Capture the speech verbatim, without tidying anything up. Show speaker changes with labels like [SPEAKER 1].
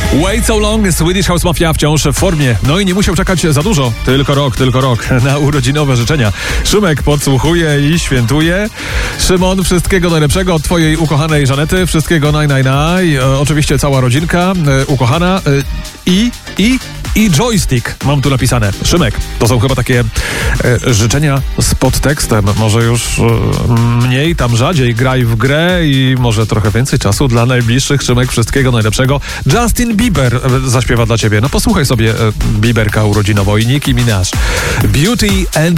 [SPEAKER 1] Wait So Long, Swedish House Mafia wciąż w formie. No i nie musiał czekać za dużo. Tylko rok, tylko rok na urodzinowe życzenia. Szymek podsłuchuje i świętuje. Szymon, wszystkiego najlepszego od twojej ukochanej Żanety. Wszystkiego naj, naj, naj. E, oczywiście cała rodzinka e, ukochana. E, I, i, i joystick. Mam tu napisane. Szymek, to są chyba takie e, życzenia z podtekstem. Może już e, mniej, tam rzadziej. Graj w grę i może trochę więcej czasu dla najbliższych. Szymek, wszystkiego najlepszego. Justin Bieber e, zaśpiewa dla ciebie. No posłuchaj sobie e, Bieberka urodzinowo i Nicki Minaj. Beauty and